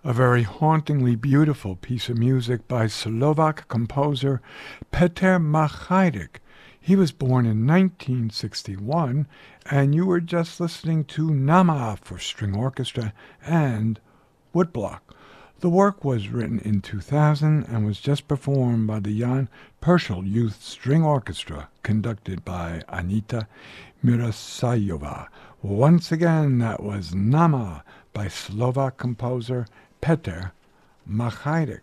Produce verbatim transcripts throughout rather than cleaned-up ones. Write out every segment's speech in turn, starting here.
A very hauntingly beautiful piece of music by Slovak composer Peter Machajdik. He was born in nineteen sixty-one, and you were just listening to Nama for string orchestra and woodblock. The work was written in two thousand and was just performed by the Jan Pershel Youth String Orchestra, conducted by Anita Mirasayova. Once again, that was Nama by Slovak composer Peter Machajdik.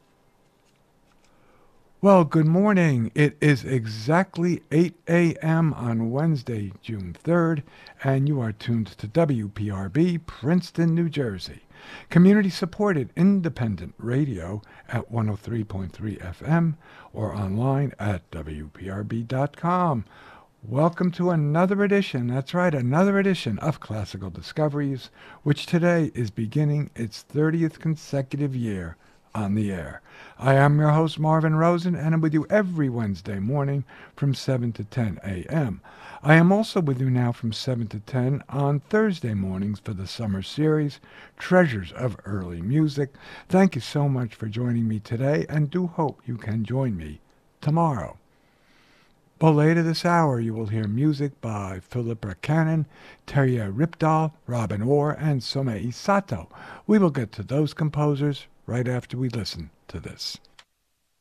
Well, good morning. It is exactly eight a.m. on Wednesday, June third, and you are tuned to W P R B, Princeton, New Jersey. Community-supported independent radio at one oh three point three F M or online at W P R B dot com. Welcome to another edition, that's right, another edition of Classical Discoveries, which today is beginning its thirtieth consecutive year on the air. I am your host, Marvin Rosen, and I'm with you every Wednesday morning from seven to ten a.m. I am also with you now from seven to ten on Thursday mornings for the summer series, Treasures of Early Music. Thank you so much for joining me today, and do hope you can join me tomorrow. Well, later this hour, you will hear music by Philip Cannon, Terje Rypdal, Robin Orr, and Somei Sato. We will get to those composers right after we listen to this.